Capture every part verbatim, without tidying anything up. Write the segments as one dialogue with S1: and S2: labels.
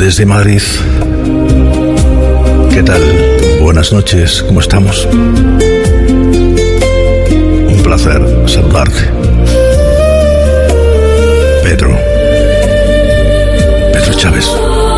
S1: desde Madrid. ¿Qué tal? Buenas noches, ¿cómo estamos? Un placer saludarte. Pedro. Pedro Chávez.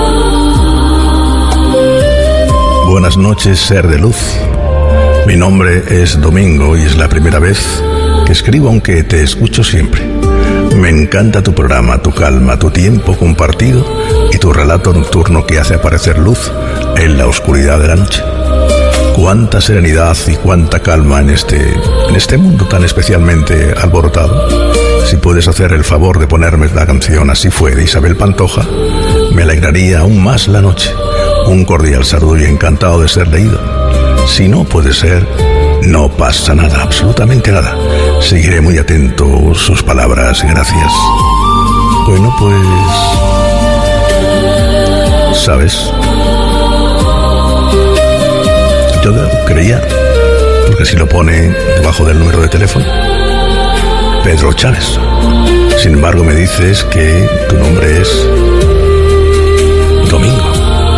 S1: Buenas noches, ser de luz. Mi nombre es Domingo y es la primera vez que escribo, aunque te escucho siempre. Me encanta tu programa, tu calma, tu tiempo compartido y tu relato nocturno que hace aparecer luz en la oscuridad de la noche. Cuánta serenidad y cuánta calma en este, en este mundo tan especialmente alborotado. Si puedes hacer el favor de ponerme la canción Así fue de Isabel Pantoja, me alegraría aún más la noche. Un cordial saludo y encantado de ser leído. Si no puede ser, no pasa nada, absolutamente nada. Seguiré muy atento a sus palabras, gracias. Bueno, pues... ¿sabes? Yo creía, porque así lo pone debajo del número de teléfono, Pedro Chávez. Sin embargo, me dices que tu nombre es Domingo.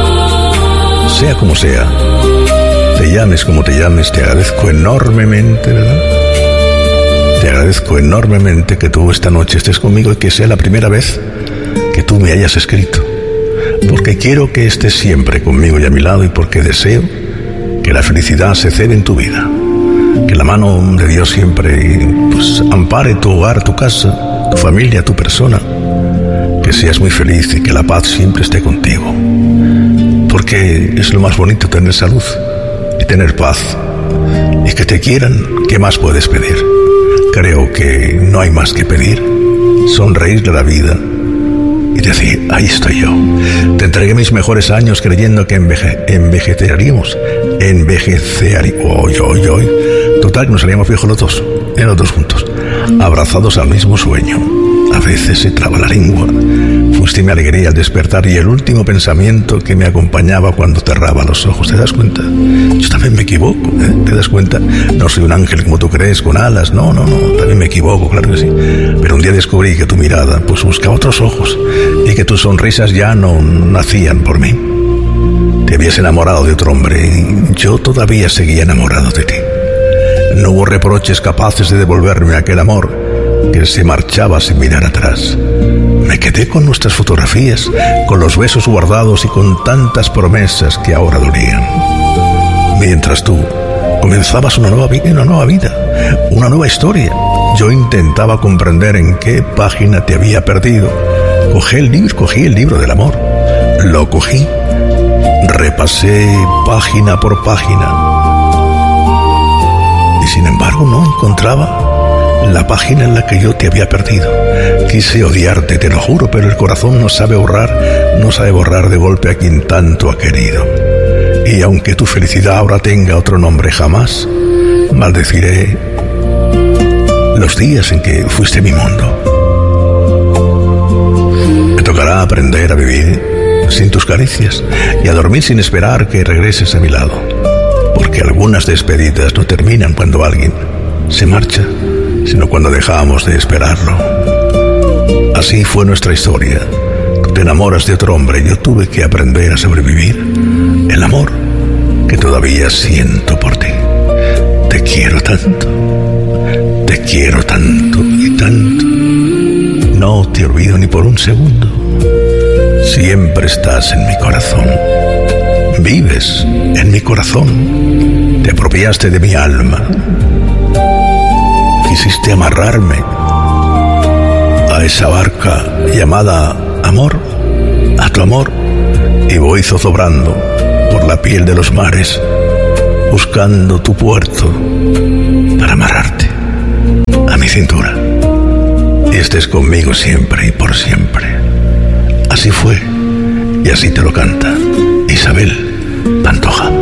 S1: Sea como sea, te llames como te llames, te agradezco enormemente, ¿verdad? Te agradezco enormemente que tú esta noche estés conmigo y que sea la primera vez que tú me hayas escrito. Porque quiero que estés siempre conmigo y a mi lado y porque deseo que la felicidad se cebe en tu vida. Que la mano de Dios siempre pues, ampare tu hogar, tu casa, tu familia, tu persona. Que seas muy feliz y que la paz siempre esté contigo. Porque es lo más bonito tener salud y tener paz. Y que te quieran, ¿qué más puedes pedir? Creo que no hay más que pedir. Sonreír de la vida y decir, ahí estoy yo. Te entregué mis mejores años creyendo que enveje, envejeceríamos. Envejeceríamos. Oy, oy, oy. Total, que nos haríamos viejos los dos, en los dos juntos, abrazados al mismo sueño. A veces se traba la lengua. Fuiste mi alegría al despertar y el último pensamiento que me acompañaba cuando cerraba los ojos. ¿Te das cuenta? Yo también me equivoco, ¿eh? ¿Te das cuenta? No soy un ángel como tú crees, con alas. No, no, no. También me equivoco, claro que sí. Pero un día descubrí que tu mirada pues buscaba otros ojos y que tus sonrisas ya no nacían por mí. Te habías enamorado de otro hombre y yo todavía seguía enamorado de ti. No hubo reproches capaces de devolverme aquel amor que se marchaba sin mirar atrás. Me quedé con nuestras fotografías, con los besos guardados y con tantas promesas que ahora dolían. Mientras tú comenzabas una nueva vida, una nueva vida, una nueva historia, yo intentaba comprender en qué página te había perdido. Cogí el libro, cogí el libro del amor, lo cogí, repasé página por página y sin embargo no encontraba la página en la que yo te había perdido. Quise odiarte, te lo juro, pero el corazón no sabe borrar, no sabe borrar de golpe a quien tanto ha querido. Y aunque tu felicidad ahora tenga otro nombre, jamás maldeciré los días en que fuiste mi mundo. Me tocará aprender a vivir sin tus caricias y a dormir sin esperar que regreses a mi lado. Porque algunas despedidas no terminan cuando alguien se marcha, sino cuando dejamos de esperarlo. Así fue nuestra historia. Tú te enamoras de otro hombre y yo tuve que aprender a sobrevivir el amor que todavía siento por ti. Te quiero tanto, te quiero tanto y tanto. No te olvido ni por un segundo. Siempre estás en mi corazón. Vives en mi corazón. Te apropiaste de mi alma. Quisiste amarrarme a esa barca llamada amor, a tu amor, y voy zozobrando por la piel de los mares, buscando tu puerto para amarrarte a mi cintura y estés conmigo siempre y por siempre. Así fue y así te lo canta Isabel Pantoja.